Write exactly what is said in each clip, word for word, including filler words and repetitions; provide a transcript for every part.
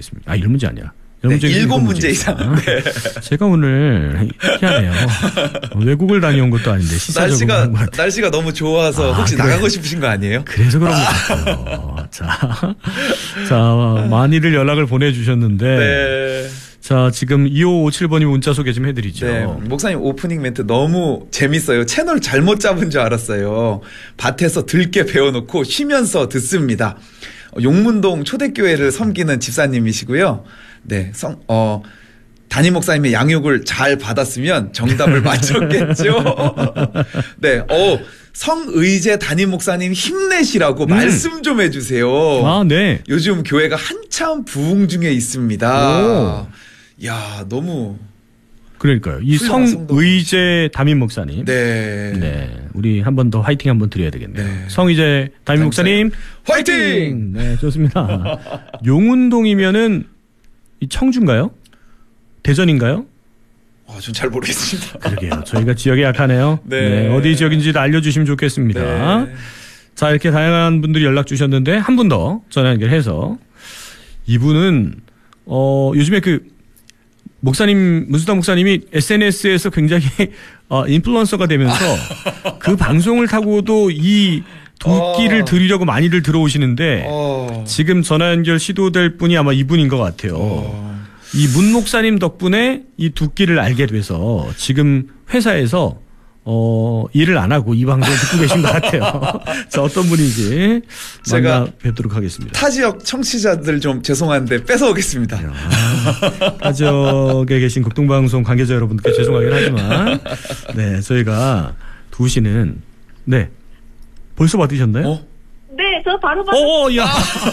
드리겠습니다. 아, 일 문제 아니야. 네, 일곱 문제 이상. 네. 제가 오늘 희한해요. 외국을 다녀온 것도 아닌데 시사적으로 날씨가 한 것 같아요. 날씨가 너무 좋아서 아, 혹시 그래. 나가고 싶으신 거 아니에요? 그래서 그런 것 같아요. 자, 자 많이들 연락을 보내주셨는데 네. 자 지금 이오오칠 번이 문자 소개 좀 해드리죠. 네, 목사님 오프닝 멘트 너무 재밌어요. 채널 잘못 잡은 줄 알았어요. 밭에서 들깨 베어놓고 쉬면서 듣습니다. 용문동 초대교회를 섬기는 집사님이시고요. 네, 성, 어, 담임 목사님의 양육을 잘 받았으면 정답을 맞췄겠죠. 네, 어, 성의제 담임 목사님 힘내시라고 음. 말씀 좀 해주세요. 아, 네. 요즘 교회가 한참 부흥 중에 있습니다. 오. 야, 너무. 그러니까요. 이 성의제 담임 목사님. 네. 네. 우리 한 번 더 화이팅 한번 드려야 되겠네요. 네. 성의제 담임 목사님. 화이팅! 네, 좋습니다. 용운동이면은 이 청주인가요? 대전인가요? 아, 전 잘 모르겠습니다. 그러게요. 저희가 지역이 약하네요. 네. 네. 어디 지역인지도 알려주시면 좋겠습니다. 네. 자, 이렇게 다양한 분들이 연락 주셨는데 한 분 더 전화 연결해서 이분은 어, 요즘에 그 목사님, 문수당 목사님이 에스엔에스에서 굉장히 어, 인플루언서가 되면서 그 방송을 타고도 이 두 끼를 어. 드리려고 많이들 들어오시는데 어. 지금 전화 연결 시도될 분이 아마 이분인 것 같아요. 어. 이 문 목사님 덕분에 이 두 끼를 알게 돼서 지금 회사에서 어, 일을 안 하고 이 방송을 듣고 계신 것 같아요. 자, 어떤 분인지 제가 만나 뵙도록 하겠습니다. 타 지역 청취자들 좀 죄송한데 뺏어오겠습니다. 야, 타 지역에 계신 극동방송 관계자 여러분께 죄송하긴 하지만 네, 저희가 두 시는 네. 벌써 받으셨나요? 어? 네, 저 바로 받았어요. 오, 야.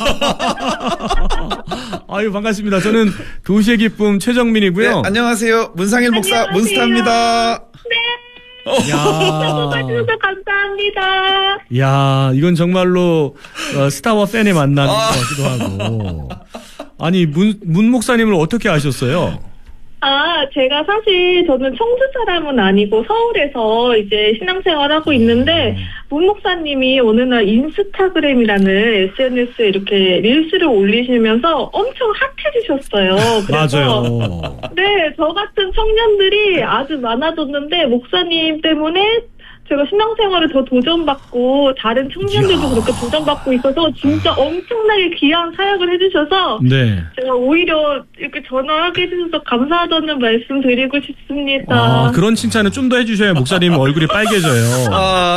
아유, 반갑습니다. 저는 두 시의 기쁨 최정민이고요. 네, 안녕하세요. 문상일 목사 문스타입니다. 네. 야. 뽑아주셔서 감사합니다. 야, 이건 정말로 어, 스타와 팬의 만남인 것 같기도 하고. 아니, 문, 문 목사님을 어떻게 아셨어요? 아, 제가 사실 저는 청주 사람은 아니고 서울에서 이제 신앙생활하고 있는데 문 목사님이 어느 날 인스타그램이라는 에스엔에스에 이렇게 릴스를 올리시면서 엄청 핫해지셨어요. 그래서 맞아요. 네, 저 같은 청년들이 아주 많아졌는데 목사님 때문에 제가 신앙생활을 더 도전받고 다른 청년들도 이야. 그렇게 도전받고 있어서 진짜 엄청나게 귀한 사역을 해주셔서 네. 제가 오히려 이렇게 전화하게 해주셔서 감사하다는 말씀 드리고 싶습니다. 아, 그런 칭찬을 좀 더 해주셔야 목사님 얼굴이 빨개져요. 아.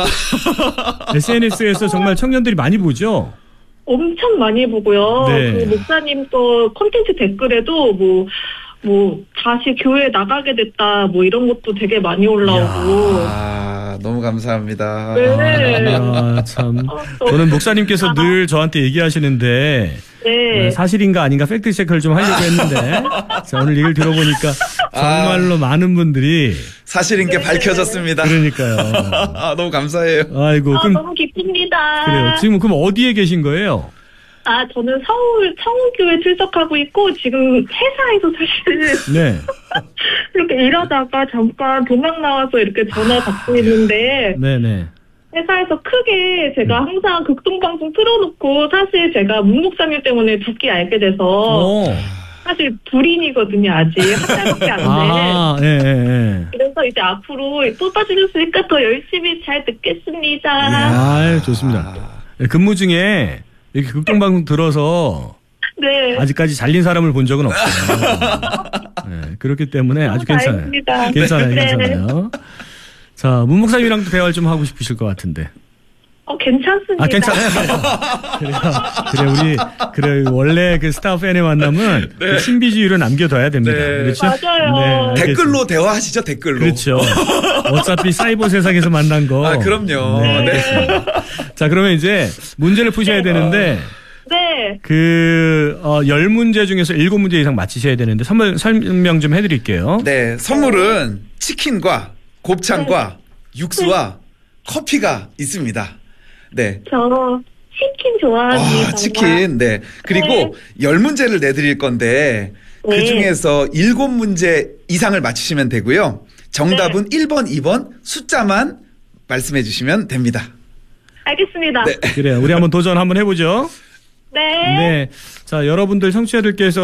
에스엔에스에서 정말 청년들이 많이 보죠? 엄청 많이 보고요. 네. 그 목사님 또 콘텐츠 댓글에도 뭐 뭐 다시 교회 나가게 됐다 뭐 이런 것도 되게 많이 올라오고. 아, 너무 감사합니다. 네. 아, 참. 저는 목사님께서 아. 늘 저한테 얘기하시는데 네. 사실인가 아닌가 팩트 체크를 좀 하려고 했는데 자, 오늘 얘기를 들어보니까 정말로 아. 많은 분들이 사실인 게 네. 밝혀졌습니다. 그러니까요. 아, 너무 감사해요. 아이고. 아, 그럼, 너무 기쁩니다. 그래요. 지금 그럼 어디에 계신 거예요? 아, 저는 서울 청운교회 출석하고 있고 지금 회사에서 사실 네. 이렇게 일하다가 잠깐 도망 나와서 이렇게 전화 받고 있는데 네네. 회사에서 크게 제가 항상 극동방송 틀어놓고 사실 제가 문 목사님 때문에 두끼 알게 돼서 오. 사실 불인이거든요. 아직 한 달밖에 안 돼. 아, 예, 예, 예. 그래서 이제 앞으로 뽑아주셨으니까 더 열심히 잘 듣겠습니다. 아, 좋습니다. 근무 중에 이렇게 극동방송 들어서 네. 아직까지 잘린 사람을 본 적은 없어요. 네, 그렇기 때문에 아주 괜찮아요. 다행입니다. 괜찮아요, 네. 괜찮아요. 자, 문 목사님이랑도 대화를 좀 하고 싶으실 것 같은데. 어, 괜찮습니다. 아, 괜찮아요. 그래, 그래, 우리, 그래, 원래 그 스타 팬의 만남은 네. 그 신비주의를 남겨둬야 됩니다. 네. 그렇죠? 맞아요. 네, 댓글로 대화하시죠, 댓글로. 그렇죠. 어차피 사이버 세상에서 만난 거. 아, 그럼요. 네. 네. 자, 그러면 이제 문제를 푸셔야 되는데. 네. 그, 어, 열 문제 중에서 일곱 문제 이상 맞히셔야 되는데 선물, 설명 좀 해드릴게요. 네. 선물은 치킨과 곱창과 네. 육수와 커피가 있습니다. 네. 저 치킨 좋아합니다. 아, 치킨. 네. 그리고 네. 열 문제를 내드릴 건데 네. 그중에서 일곱 문제 이상을 맞히시면 되고요. 정답은 네. 일 번, 이 번 숫자만 말씀해 주시면 됩니다. 알겠습니다. 네. 그래요. 우리 한번 도전 한번 해보죠. 네. 네. 자, 여러분들 청취자들께서